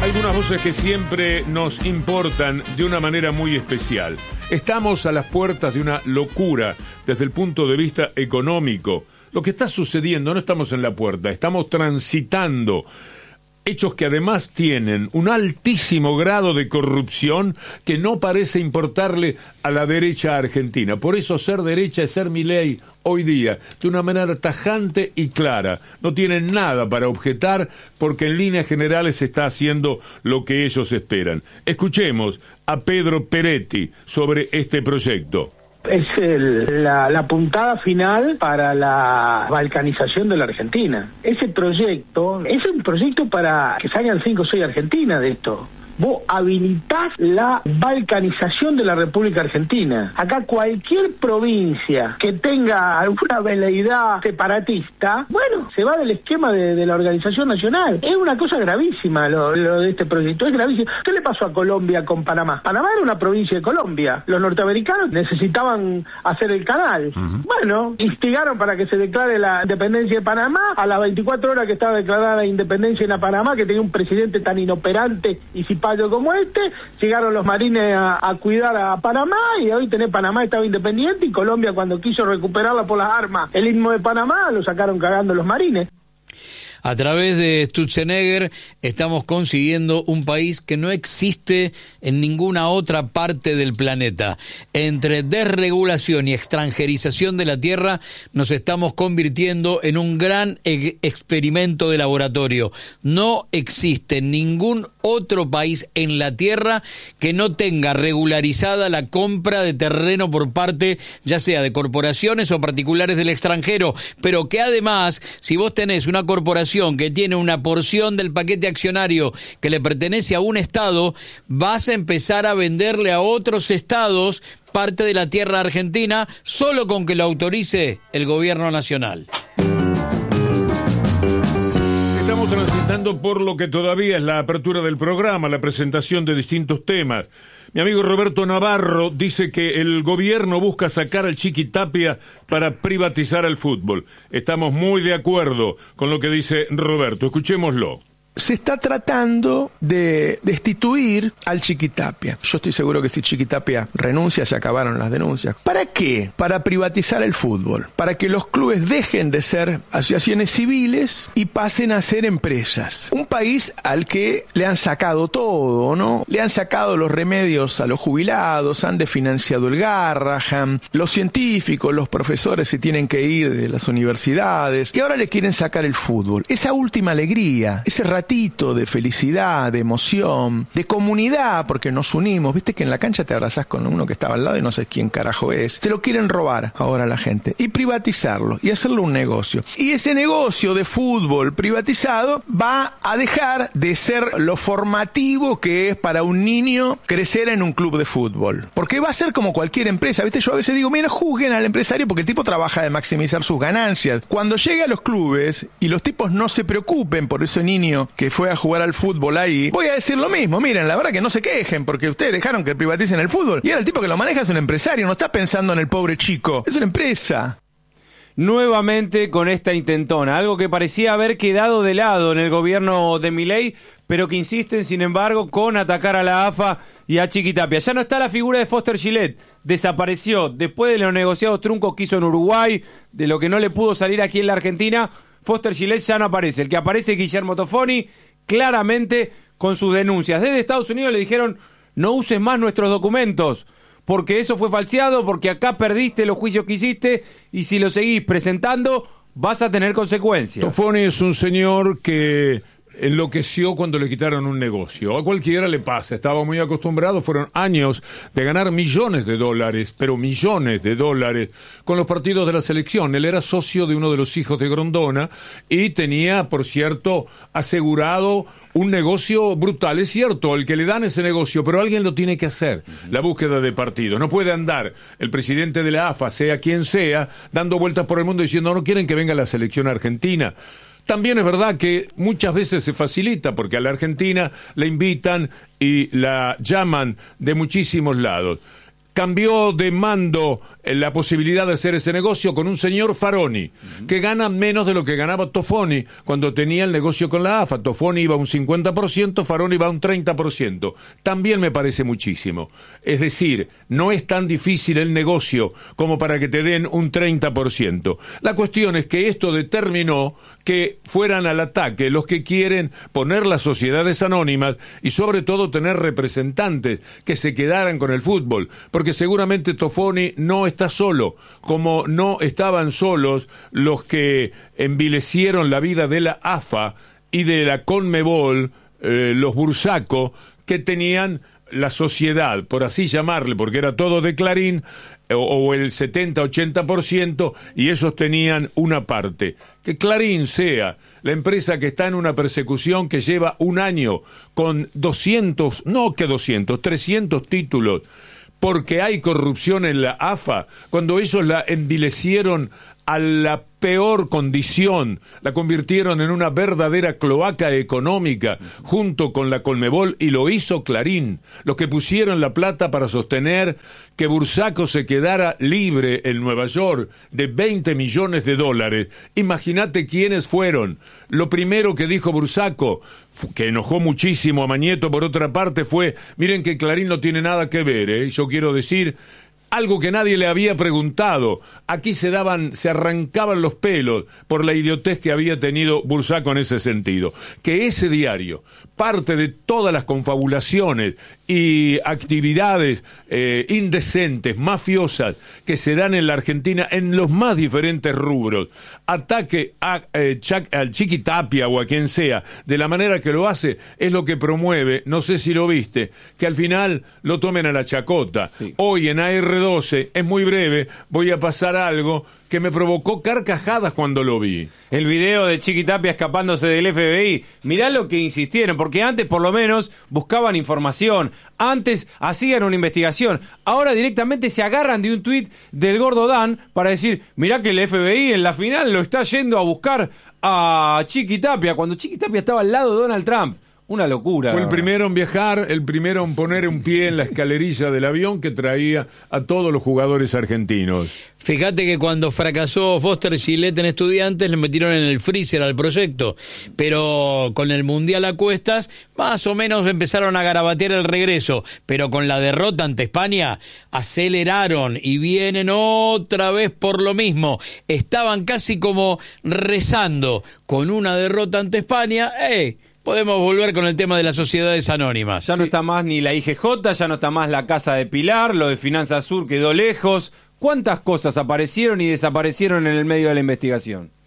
algunas voces que siempre nos importan de una manera muy especial. Estamos a las puertas de una locura desde el punto de vista económico. Lo que está sucediendo, no estamos en la puerta, estamos transitando hechos que además tienen un altísimo grado de corrupción que no parece importarle a la derecha argentina. Por eso ser derecha es ser Milei hoy día, de una manera tajante y clara. No tienen nada para objetar porque en líneas generales se está haciendo lo que ellos esperan. Escuchemos a Pedro Peretti sobre este proyecto. Es la puntada final para la balcanización de la Argentina. Ese proyecto es un proyecto para que salgan 5 o 6 Argentinas de esto. Vos habilitás la balcanización de la República Argentina. Acá cualquier provincia que tenga alguna veleidad separatista, bueno, se va del esquema de la organización nacional. Es una cosa gravísima lo de este proyecto, es gravísimo. ¿Qué le pasó a Colombia con Panamá? Panamá era una provincia de Colombia. Los norteamericanos necesitaban hacer el canal. Bueno, instigaron para que se declare la independencia de Panamá. A las 24 horas que estaba declarada la independencia en Panamá, que tenía un presidente tan inoperante y como este, llegaron los marines a cuidar a Panamá y hoy tenés Panamá estaba independiente y Colombia cuando quiso recuperarla por las armas, el istmo de Panamá, lo sacaron cagando los marines. A través de Sturzenegger estamos consiguiendo un país que no existe en ninguna otra parte del planeta. Entre desregulación y extranjerización de la tierra nos estamos convirtiendo en un gran experimento de laboratorio. No existe ningún otro país en la tierra que no tenga regularizada la compra de terreno por parte ya sea de corporaciones o particulares del extranjero, pero que además, si vos tenés una corporación que tiene una porción del paquete accionario que le pertenece a un estado, vas a empezar a venderle a otros estados parte de la tierra argentina solo con que lo autorice el gobierno nacional. Estamos transitando por lo que todavía es la apertura del programa, la presentación de distintos temas. Mi amigo Roberto Navarro dice que el gobierno busca sacar al Chiquitapia para privatizar el fútbol. Estamos muy de acuerdo con lo que dice Roberto. Escuchémoslo. Se está tratando de destituir al Chiquitapia. Yo estoy seguro que si Chiquitapia renuncia, se acabaron las denuncias. ¿Para qué? Para privatizar el fútbol. Para que los clubes dejen de ser asociaciones civiles y pasen a ser empresas. Un país al que le han sacado todo, ¿no? Le han sacado los remedios a los jubilados, han desfinanciado el Garrahan, los científicos, los profesores se tienen que ir de las universidades y ahora le quieren sacar el fútbol. Esa última alegría, ese ratito de felicidad, de emoción, de comunidad, porque nos unimos. Viste que en la cancha te abrazás con uno que estaba al lado y no sé quién carajo es. Se lo quieren robar ahora a la gente y privatizarlo y hacerlo un negocio. Y ese negocio de fútbol privatizado va a dejar de ser lo formativo que es para un niño crecer en un club de fútbol. Porque va a ser como cualquier empresa. Viste, yo a veces digo, mira, juzguen al empresario porque el tipo trabaja de maximizar sus ganancias. Cuando llegue a los clubes y los tipos no se preocupen por ese niño que fue a jugar al fútbol ahí, voy a decir lo mismo. Miren, la verdad que no se quejen porque ustedes dejaron que privaticen el fútbol y ahora el tipo que lo maneja es un empresario, no está pensando en el pobre chico, es una empresa. Nuevamente con esta intentona, algo que parecía haber quedado de lado en el gobierno de Milei, pero que insisten, sin embargo, con atacar a la AFA y a Chiquitapia. Ya no está la figura de Foster Gillett, desapareció después de los negociados truncos que hizo en Uruguay, de lo que no le pudo salir aquí en la Argentina. Foster Gillett ya no aparece. El que aparece es Guillermo Tofoni, claramente con sus denuncias. Desde Estados Unidos le dijeron, no uses más nuestros documentos, porque eso fue falseado, porque acá perdiste los juicios que hiciste, y si lo seguís presentando, vas a tener consecuencias. Tofoni es un señor que enloqueció cuando le quitaron un negocio. A cualquiera le pasa, estaba muy acostumbrado, fueron años de ganar millones de dólares, pero millones de dólares, con los partidos de la selección. Él era socio de uno de los hijos de Grondona y tenía, por cierto, asegurado un negocio brutal. Es cierto, el que le dan ese negocio, pero alguien lo tiene que hacer, la búsqueda de partido. No puede andar el presidente de la AFA, sea quien sea, dando vueltas por el mundo diciendo, no quieren que venga la selección argentina. También es verdad que muchas veces se facilita porque a la Argentina la invitan y la llaman de muchísimos lados. Cambió de mando la posibilidad de hacer ese negocio con un señor Faroni, que gana menos de lo que ganaba Toffoni cuando tenía el negocio con la AFA. Toffoni iba a un 50%, Faroni iba a un 30%. También me parece muchísimo. Es decir, no es tan difícil el negocio como para que te den un 30%. La cuestión es que esto determinó que fueran al ataque los que quieren poner las sociedades anónimas y sobre todo tener representantes que se quedaran con el fútbol, porque seguramente Toffoni no está solo, como no estaban solos los que envilecieron la vida de la AFA y de la CONMEBOL, los Bursaco, que tenían la sociedad, por así llamarle, porque era todo de Clarín, o el 70-80%, y ellos tenían una parte. Que Clarín sea la empresa que está en una persecución que lleva un año con 300 títulos, porque hay corrupción en la AFA, cuando ellos la envilecieron a la peor condición, la convirtieron en una verdadera cloaca económica junto con la CONMEBOL, y lo hizo Clarín, los que pusieron la plata para sostener que Bursaco se quedara libre en Nueva York de $20 millones. Imagínate quiénes fueron. Lo primero que dijo Bursaco, que enojó muchísimo a Mañeto por otra parte, fue: miren que Clarín no tiene nada que ver, yo quiero decir algo que nadie le había preguntado. Aquí se arrancaban los pelos por la idiotez que había tenido Bursaco en ese sentido. Que ese diario, parte de todas las confabulaciones y actividades indecentes, mafiosas, que se dan en la Argentina en los más diferentes rubros, ataque al Chiquitapia o a quien sea, de la manera que lo hace, es lo que promueve, no sé si lo viste, que al final lo tomen a la chacota. Sí. Hoy en AR12, es muy breve, voy a pasar algo que me provocó carcajadas cuando lo vi. El video de Chiquitapia escapándose del FBI. Mirá lo que insistieron, porque antes por lo menos buscaban información, antes hacían una investigación, ahora directamente se agarran de un tuit del Gordo Dan para decir: mirá que el FBI en la final lo está yendo a buscar a Chiquitapia, cuando Chiquitapia estaba al lado de Donald Trump. Una locura. Fue el primero en viajar, el primero en poner un pie en la escalerilla del avión que traía a todos los jugadores argentinos. Fíjate que cuando fracasó Foster Gillette en Estudiantes, le metieron en el freezer al proyecto, pero con el Mundial a cuestas, más o menos empezaron a garabatear el regreso, pero con la derrota ante España, aceleraron y vienen otra vez por lo mismo. Estaban casi como rezando con una derrota ante España. Podemos volver con el tema de las sociedades anónimas. Ya no está más ni la IGJ, ya no está más la Casa de Pilar, lo de Finanzas Sur quedó lejos. ¿Cuántas cosas aparecieron y desaparecieron en el medio de la investigación?